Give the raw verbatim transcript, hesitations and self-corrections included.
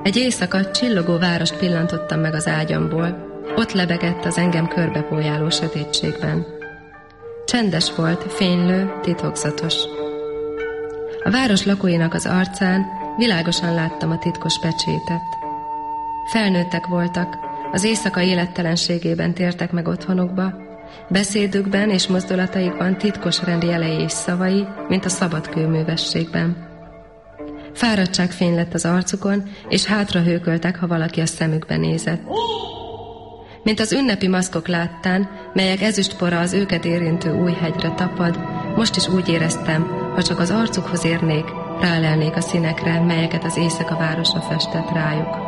Egy éjszaka csillogó várost pillantottam meg az ágyamból. Ott lebegett az engem körbepójáló sötétségben. Csendes volt, fénylő, titokzatos. A város lakóinak az arcán világosan láttam a titkos pecsétet. Felnőttek voltak, az éjszaka élettelenségében tértek meg otthonukba, beszédükben és mozdulataikban titkos rend jelei és szavai, mint a szabadkőművességben. Fáradtságfény lett az arcukon, és hátra hőköltek, ha valaki a szemükbe nézett. Mint az ünnepi maszkok láttán, melyek ezüstpora az őket érintő új hegyre tapad, most is úgy éreztem, ha csak az arcukhoz érnék, rálelnék a színekre, melyeket az éjszaka városa festett rájuk.